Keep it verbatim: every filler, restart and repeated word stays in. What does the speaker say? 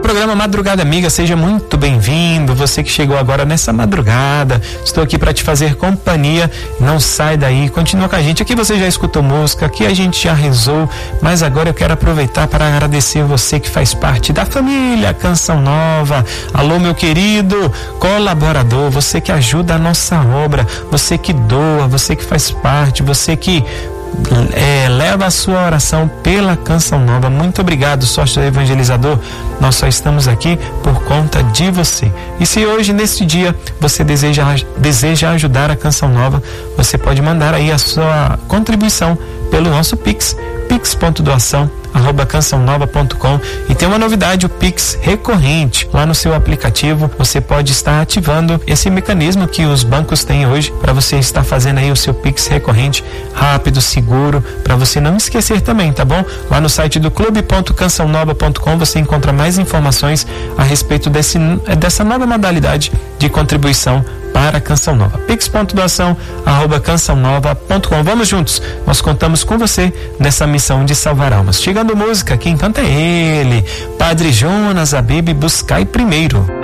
programa Madrugada Amiga, seja muito bem-vindo. Você que chegou agora nessa madrugada, estou aqui para te fazer companhia. Não sai daí, continua com a gente. Aqui você já escutou música, aqui a gente já rezou, mas agora eu quero aproveitar para agradecer você que faz parte da família Canção Nova. Alô, meu querido colaborador, você que ajuda a nossa obra, você que doa, você que faz parte, você que É, leva a sua oração pela Canção Nova. Muito obrigado, sócio evangelizador. Nós só estamos aqui por conta de você. E se hoje, neste dia, você deseja, deseja ajudar a Canção Nova, você pode mandar aí a sua contribuição pelo nosso Pix, pix ponto doação arroba canção nova ponto com. E tem uma novidade, o Pix recorrente. Lá no seu aplicativo você pode estar ativando esse mecanismo que os bancos têm hoje para você estar fazendo aí o seu Pix recorrente, rápido, seguro, para você não esquecer também, tá bom? Lá no site do clube ponto canção nova ponto com você encontra mais informações a respeito desse, dessa nova modalidade de contribuição para a Canção Nova. pix ponto doação arroba canção nova ponto com. Vamos juntos, nós contamos com você nessa missão de salvar almas. Chegando música, quem canta é ele, Padre Jonas Abib, Buscai Primeiro.